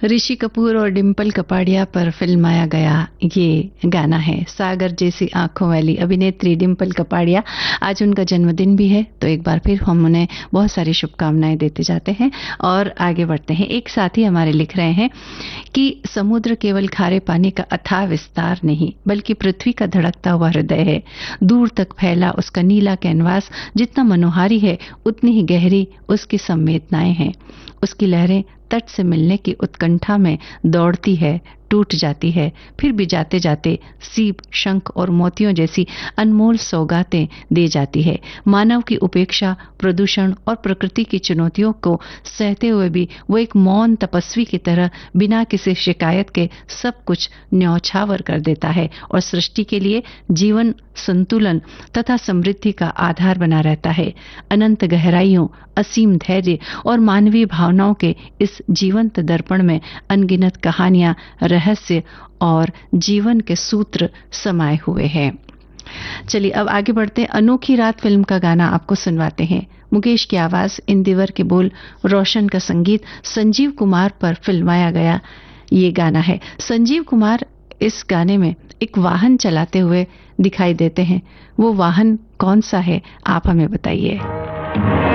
ऋषि कपूर और डिम्पल कपाड़िया पर फिल्माया गया ये गाना है। सागर जैसी आंखों वाली अभिनेत्री डिम्पल कपाड़िया, आज उनका जन्मदिन भी है, तो एक बार फिर हम उन्हें बहुत सारी शुभकामनाएं देते जाते हैं और आगे बढ़ते हैं। एक साथी हमारे लिख रहे हैं कि समुद्र केवल खारे पानी का अथाह विस्तार नहीं, बल्कि पृथ्वी का धड़कता हुआ हृदय है। दूर तक फैला उसका नीला कैनवास जितना मनोहारी है, उतनी ही गहरी उसकी संवेदनाएं हैं। उसकी लहरें तट से मिलने की उत्कंठा में दौड़ती है, टूट जाती है, फिर भी जाते जाते सीप, शंख और मोतियों जैसी अनमोल सौगातें दे जाती है। मानव की उपेक्षा, प्रदूषण और प्रकृति की चुनौतियों को सहते हुए भी वो एक मौन तपस्वी की तरह बिना किसी शिकायत के सब कुछ न्यौछावर कर देता है और सृष्टि के लिए जीवन संतुलन तथा समृद्धि का आधार बना रहता है। अनंत गहराइयों, असीम धैर्य और मानवीय भावनाओं के इस जीवंत दर्पण में अनगिनत कहानियां, रहस्य और जीवन के सूत्र समाये हुए हैं। चलिए अब आगे बढ़ते हैं। अनोखी रात फिल्म का गाना आपको सुनवाते हैं। मुकेश की आवाज, इंदिवर के बोल, रोशन का संगीत, संजीव कुमार पर फिल्माया गया ये गाना है। संजीव कुमार इस गाने में एक वाहन चलाते हुए दिखाई देते हैं। वो वाहन कौन सा है, आप हमें बताइए।